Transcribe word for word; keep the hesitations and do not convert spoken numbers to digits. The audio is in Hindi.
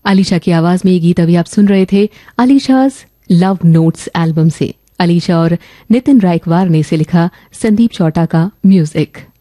अलीशा की आवाज में ये गीत अभी आप सुन रहे थे अलीशाज लव नोट्स एल्बम से। अलीशा और नितिन रायकवार ने इसे लिखा, संदीप चौटा का म्यूजिक।